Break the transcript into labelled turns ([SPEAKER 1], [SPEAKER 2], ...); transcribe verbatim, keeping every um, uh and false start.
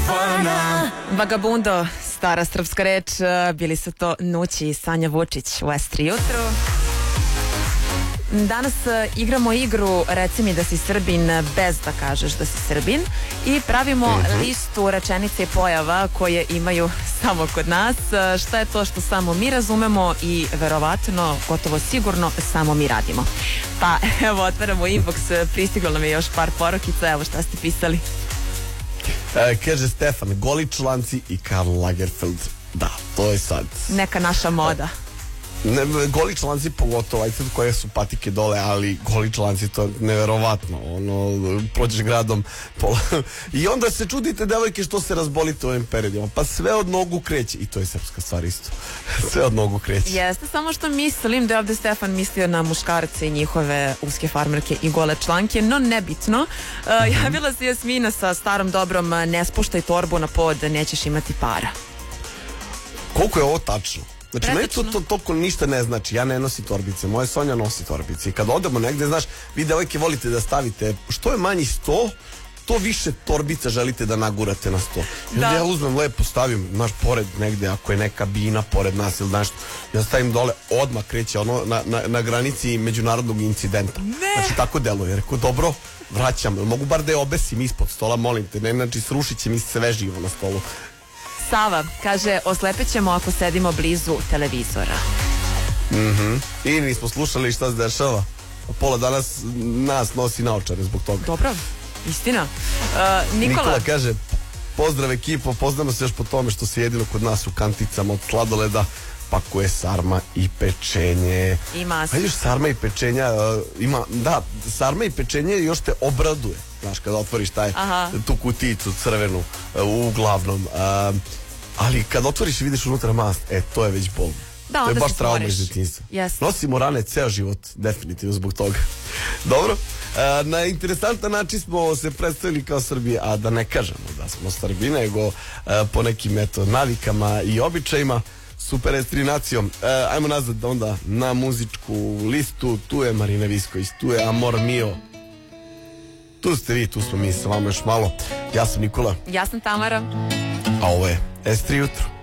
[SPEAKER 1] Vagabundo, stara srpska reč, bili su to Nući i Sanja Vučić u S tri jutru. Danas igramo igru Reci mi da si Srbin bez da kažeš da si Srbin i pravimo mm-hmm. listu rečenice i pojava koje imaju samo kod nas. Šta je to što samo mi razumemo i verovatno, gotovo sigurno, samo mi radimo. Pa evo, otvaramo inbox, pristiglo nam je još par porukica, evo šta ste pisali.
[SPEAKER 2] E, kaže Stefan, goli članci i Karl Lagerfeld. Da, to je sad
[SPEAKER 1] neka naša moda.
[SPEAKER 2] Ne, goli članci pogotovo, ajde sad koje su patike dole, ali goli članci, to je neverovatno, ono, prođeš gradom pola. I onda se čudite, devojke, što se razbolite u ovim periodima, pa sve od nogu kreće, i to je srpska stvar isto, sve od nogu kreće.
[SPEAKER 1] Jeste, samo što mislim da je ovde Stefan mislio na muškarce i njihove uske farmerke i gole članke, no nebitno. Uh, mm-hmm. Javila se Jasmina sa starom dobrom, ne spuštaj torbu na pod, nećeš imati para.
[SPEAKER 2] Koliko je ovo tačno? Znači, meni to, to toliko ništa ne znači. Ja ne nosim torbice, moja Sonja nosi torbice. I kad odemo negde, znaš, vi devojke volite da stavite što je manji sto, to više torbica želite da nagurate na sto. Da. Ja uzmem lepo, stavim, znaš, pored negde, ako je neka bina pored nas ili nešto, ja stavim dole, odmah kreće ono na, na, na granici međunarodnog incidenta. Ne. Znači, tako deluje. Rekao, dobro, vraćam. Mogu bar da je obesim ispod stola, molim te. Ne, znači, srušit će mi sve živo na stolu.
[SPEAKER 1] Sava kaže, oslepet ćemo ako sedimo blizu televizora.
[SPEAKER 2] Mhm. I nismo slušali šta se dešava. Pola danas nas nosi naočare zbog toga.
[SPEAKER 1] Dobro, istina. uh, Nikola.
[SPEAKER 2] Nikola kaže, pozdrav ekipo, poznamo se još po tome što se jedino kod nas u kanticama od sladoleda pakuje sarma i pečenje.
[SPEAKER 1] Ima se.
[SPEAKER 2] A još sarma i pečenja uh, ima, da, sarma i pečenje još te obraduje. Znaš, kada otvoriš taj, tu kuticu crvenu uh, uglavnom. Uh, ali kad otvoriš i vidiš unutra mast, e, to je već bolno.
[SPEAKER 1] Da,
[SPEAKER 2] to je baš trauma iz djetinjstva.
[SPEAKER 1] Yes.
[SPEAKER 2] Nosimo rane ceo život, definitivno zbog toga. Dobro, uh, na interesantan način smo se predstavili kao Srbije, a da ne kažemo da smo Srbi, nego uh, po nekim eto, navikama i običajima. Super S tri nacijom. E, ajmo nazad onda na muzičku listu. Tu je Marina Visković, tu je Amor Mio. Tu ste vi, tu smo mi sa vama još malo. Ja sam Nikola.
[SPEAKER 1] Ja sam Tamara.
[SPEAKER 2] A ovo je S tri jutro.